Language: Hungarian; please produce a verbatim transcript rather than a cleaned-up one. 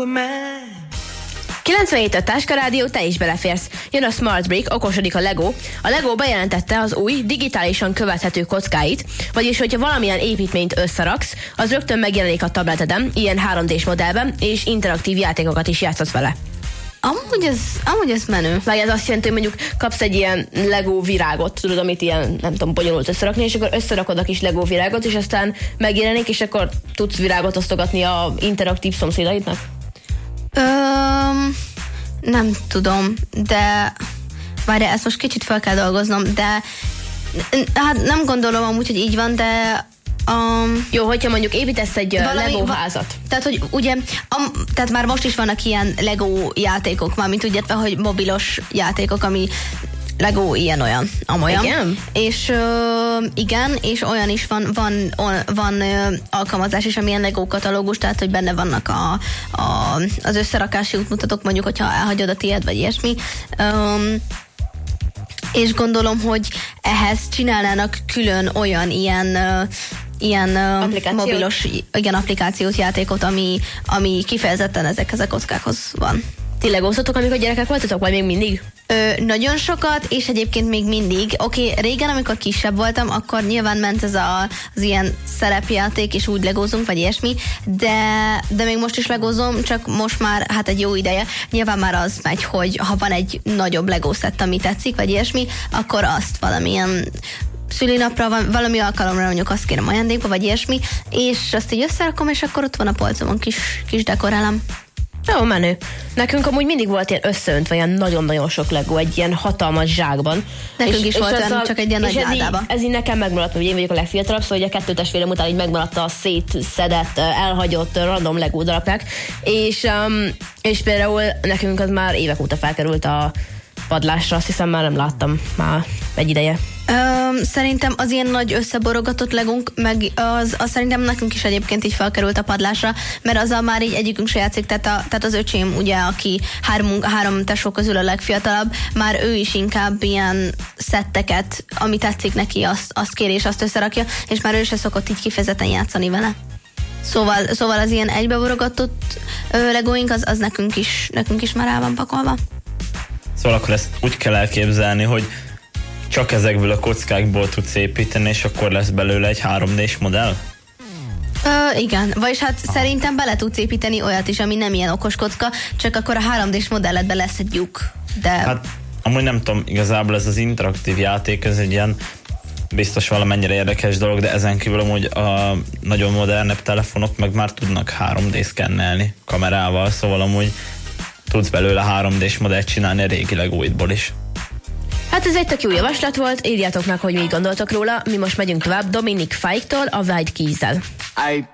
kilencvenhét a Táska Rádió, te is beleférsz. Jön a Smart Brick, okosodik a Lego. A Lego bejelentette az új, digitálisan követhető kockáit, vagyis hogyha valamilyen építményt összeraksz, az rögtön megjelenik a tableteden, ilyen három dés modellben, és interaktív játékokat is játszhatsz vele. Amúgy ez, amúgy ez menő. Vagy ez azt jelenti, hogy mondjuk kapsz egy ilyen Lego virágot, tudod, amit ilyen, nem tudom, bonyolult összerakni, és akkor összerakod a kis Lego virágot, és aztán megjelenik, és akkor tudsz virágot osztogatni a interaktív szomszédaidnak? Öm, nem tudom, de várj, ezt most kicsit fel kell dolgoznom, de hát nem gondolom amúgy, hogy így van, de Um, Jó, hogyha mondjuk építesz egy valami, Lego házat. Tehát, hogy ugye, am, tehát már most is vannak ilyen Lego játékok, mármint úgy értve, hogy mobilos játékok, ami Lego ilyen-olyan, amolyan. Igen? És uh, igen, és olyan is van, van, van uh, alkalmazás is, amilyen Lego katalógus, tehát, hogy benne vannak a, a, az összerakási útmutatók, mondjuk, hogyha elhagyod a tiéd, vagy ilyesmi. Um, és gondolom, hogy ehhez csinálnának külön olyan ilyen uh, ilyen uh, mobilos igen, applikációt, játékot, ami, ami kifejezetten ezekhez a kockákhoz van. Ti legóztatok, amikor gyerekek voltatok, vagy még mindig? Ö, nagyon sokat, és egyébként még mindig. Oké, okay, régen, amikor kisebb voltam, akkor nyilván ment ez a, az ilyen szerepjáték, és úgy legózunk, vagy ilyesmi, de, de még most is legózom, csak most már hát egy jó ideje. Nyilván már az megy, hogy ha van egy nagyobb legószett, ami tetszik, vagy ilyesmi, akkor azt valamilyen szülinapra, van, valami alkalomra mondjuk azt kérem ajándékba, vagy ilyesmi, és azt így összerakom, és akkor ott van a polcomon kis, kis dekorálom. Jó, menő. Nekünk amúgy mindig volt ilyen összeöntve, ilyen nagyon-nagyon sok Lego, egy ilyen hatalmas zsákban. Nekünk és, is és volt olyan, a, csak egy ilyen nagy ládába. Ez, ez így nekem megmaradt, hogy én vagyok a legfiatalabb, szóval a kettő testvérem után így megmaradt a szétszedett, elhagyott random Lego darabkák, és, um, és például nekünk az már évek óta felkerült a padlásra, azt hiszem már nem láttam már egy ideje. Um, szerintem az ilyen nagy összeborogatott legunk, meg az, az szerintem nekünk is egyébként így felkerült a padlásra, mert azzal már így egyikünk se játszik, tehát, a, tehát az öcsém, ugye, aki három, három tesó közül a legfiatalabb, már ő is inkább ilyen szetteket, ami tetszik neki, azt, azt kéri és azt összerakja, és már ő se szokott így kifejezetten játszani vele. Szóval, szóval az ilyen egybeborogatott ö, legóink, az, az nekünk is, nekünk is már el van pakolva. Szóval akkor ezt úgy kell elképzelni, hogy csak ezekből a kockákból tudsz építeni, és akkor lesz belőle egy három dés modell? Ö, igen, vagyis hát ah. szerintem bele tudsz építeni olyat is, ami nem ilyen okos kocka, csak akkor a három dés modelledben lesz egy lyuk. De... Hát amúgy nem tudom, igazából ez az interaktív játék, ez egy ilyen biztos valamennyire érdekes dolog, de ezen kívül amúgy a nagyon modernebb telefonok meg már tudnak három dé szkennelni kamerával, szóval amúgy tudsz belőle három dés modellt csinálni a régi legóidból is. Hát ez egy tök jó javaslat volt, írjátok meg, hogy mit gondoltok róla, mi most megyünk tovább Dominic Fike-tól a White Keys-del.